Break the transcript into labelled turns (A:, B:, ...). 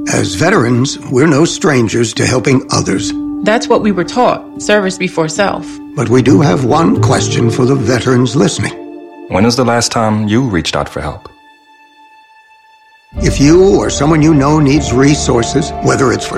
A: As veterans, we're no strangers to helping others.
B: That's what we were taught, service before self.
A: But we do have one question for the veterans listening.
C: When was the last time you reached out for help?
A: If you or someone you know needs resources, whether it's for